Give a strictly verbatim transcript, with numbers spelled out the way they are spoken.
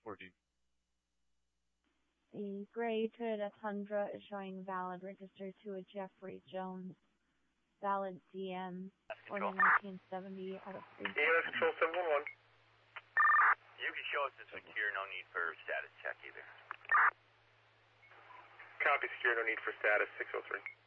fourteen. The gray Toyota Tundra is showing valid registered to a Jeffrey Jones. Valid D M for nineteen seventy out of three. E M S Control seven one one. You can show us it's secure, no need for status check either. Copy, secure, no need for status, six oh three.